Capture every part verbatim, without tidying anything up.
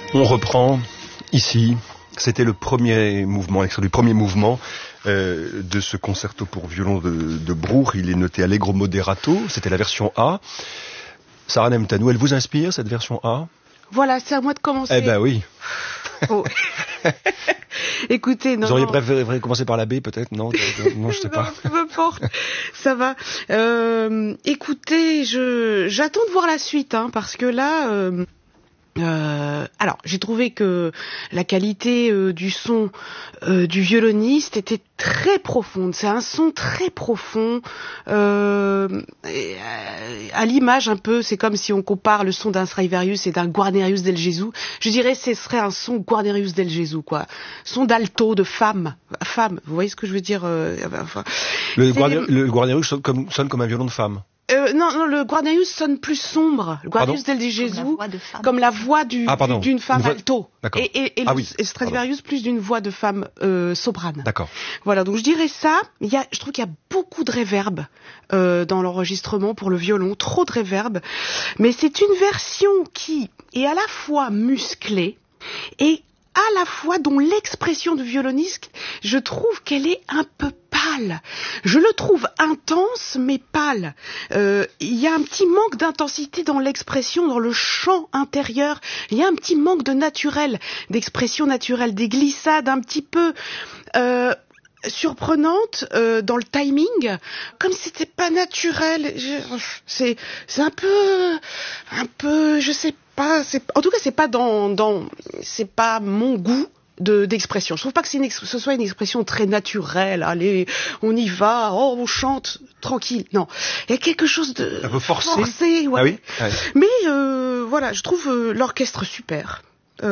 On reprend ici. C'était le premier mouvement, l'extrait du premier mouvement euh, de ce concerto pour violon de, de Bruch. Il est noté Allegro moderato. C'était la version A. Sarah Nemtanou, elle vous inspire cette version A? Voilà, c'est à moi de commencer. Eh ben oui. Oh. Écoutez, non. Vous auriez non. préféré commencer par la B, peut-être? Non, non, je sais pas. Non, peu importe. Ça va. Euh, écoutez, je j'attends de voir la suite, hein, parce que là. Euh... Euh, alors, j'ai trouvé que la qualité euh, du son euh, du violoniste était très profonde. C'est un son très profond, euh, et, euh, à l'image un peu. C'est comme si on compare le son d'un Stradivarius et d'un Guarnerius del Gesù. Je dirais, ce serait un son Guarnerius del Gesù, quoi. Son d'alto, de femme, femme. Vous voyez ce que je veux dire? euh, enfin, Le, Guarner, le Guarnerius sonne comme, sonne comme un violon de femme. Euh, non, non, le Guarnerius sonne plus sombre. Le Guarnerius del Gesù, comme la voix du, ah, du, d'une femme voix... alto. D'accord. Et, et, et ah, le, oui. et Stradivarius plus d'une voix de femme euh, soprane. D'accord. Voilà, donc je dirais ça. Il y a, je trouve qu'il y a beaucoup de réverb euh, dans l'enregistrement pour le violon, trop de réverb. Mais c'est une version qui est à la fois musclée et à la fois dont l'expression du violoniste, je trouve qu'elle est un peu pâle. Je le trouve intense, mais pâle. Euh, il y a un petit manque d'intensité dans l'expression, dans le chant intérieur. Il y a un petit manque de naturel, d'expression naturelle, des glissades un petit peu... Euh, surprenante euh, dans le timing, comme si c'était pas naturel. Je, c'est c'est un peu un peu je sais pas, c'est en tout cas c'est pas dans dans c'est pas mon goût de d'expression. Je trouve pas que c'est une ex, ce soit une expression très naturelle. Allez, on y va, oh on chante tranquille. Non, il y a quelque chose de un peu forcé. forcé ouais. Ah oui. Ouais. Mais euh, voilà, je trouve euh, l'orchestre super.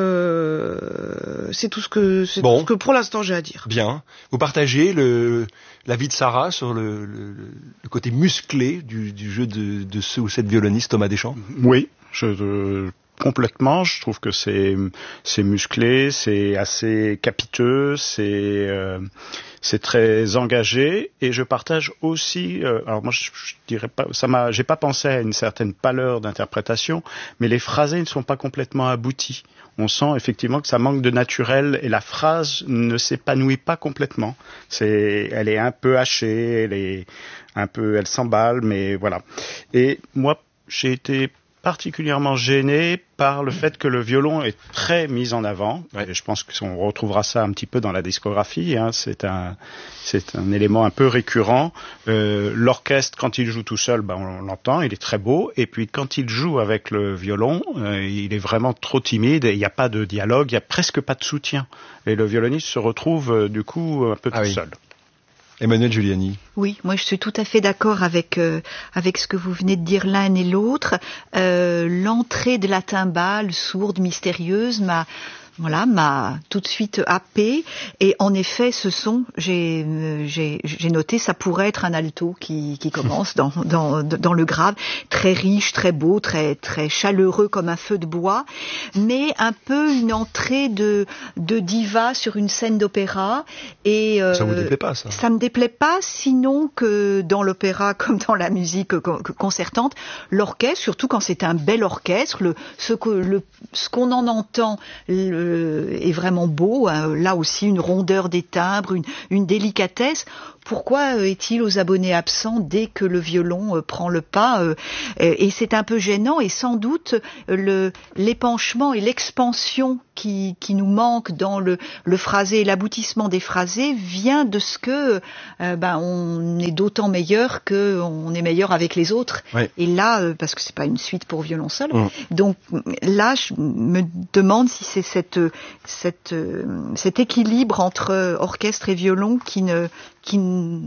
Euh, c'est tout ce que c'est bon. tout ce que pour l'instant j'ai à dire. Bien. Vous partagez le l'avis de Sarah sur le, le, le côté musclé du, du jeu de, de ce ou cette violoniste Thomas Deschamps? Oui, je, je complètement. Je trouve que c'est c'est musclé, c'est assez capiteux, c'est euh, c'est très engagé, et je partage aussi. Euh, alors moi, je, je dirais pas, ça m'a, j'ai pas pensé à une certaine pâleur d'interprétation, mais les phrasés ne sont pas complètement aboutis. On sent effectivement que ça manque de naturel et la phrase ne s'épanouit pas complètement. C'est, elle est un peu hachée, elle est un peu, elle s'emballe, mais voilà. Et moi, j'ai été particulièrement gêné par le fait que le violon est très mis en avant. Ouais. Et je pense qu'on retrouvera ça un petit peu dans la discographie. Hein. C'est un, c'est un élément un peu récurrent. Euh, l'orchestre, quand il joue tout seul, ben on l'entend, il est très beau. Et puis quand il joue avec le violon, euh, il est vraiment trop timide. Il n'y a pas de dialogue, il n'y a presque pas de soutien. Et le violoniste se retrouve euh, du coup un peu ah tout oui. seul. Emmanuelle Giuliani. Oui, moi je suis tout à fait d'accord avec euh, avec ce que vous venez de dire l'un et l'autre. Euh, l'entrée de la timbale sourde, mystérieuse, m'a voilà, m'a tout de suite happé. Et en effet, ce son, j'ai, j'ai, j'ai noté, ça pourrait être un alto qui, qui commence dans, dans, dans le grave, très riche, très beau, très, très chaleureux comme un feu de bois, mais un peu une entrée de, de diva sur une scène d'opéra. Et euh, ça vous déplaît pas, ça? Ça me déplaît pas, sinon que dans l'opéra comme dans la musique concertante, l'orchestre, surtout quand c'est un bel orchestre, le, ce que le, ce qu'on en entend. Le, est vraiment beau, hein. Là aussi une rondeur des timbres, une, une délicatesse. Pourquoi est-il aux abonnés absents dès que le violon euh, prend le pas euh, et c'est un peu gênant, et sans doute le, l'épanchement et l'expansion qui, qui nous manque dans le, le phrasé et l'aboutissement des phrasés vient de ce que euh, ben, on est d'autant meilleur qu'on est meilleur avec les autres. Oui. Et là, euh, parce que c'est pas une suite pour violon seul, mmh. donc là je me demande si c'est cette, cette, cet équilibre entre orchestre et violon qui ne qui ne,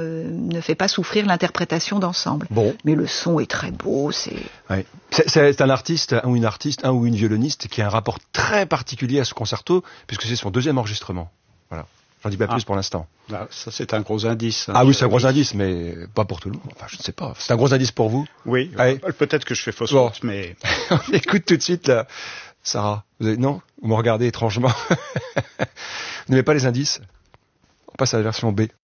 ne fait pas souffrir l'interprétation d'ensemble. Bon. Mais le son est très beau, c'est... Ouais. C'est, c'est un artiste, un ou une artiste, un ou une violoniste qui a un rapport très particulier à ce concerto, puisque c'est son deuxième enregistrement. Voilà. J'en dis pas ah. plus pour l'instant. Ah, ça, c'est un gros indice. Hein, ah oui, c'est un gros indice, mais pas pour tout le monde. Enfin, je ne sais pas. C'est un gros indice pour vous? Oui. Allez. Peut-être que je fais fausse bon. route, mais... On écoute tout de suite, là. Sarah. Vous avez... Non? Vous me regardez étrangement. Vous n'aimez pas les indices? On passe à la version B.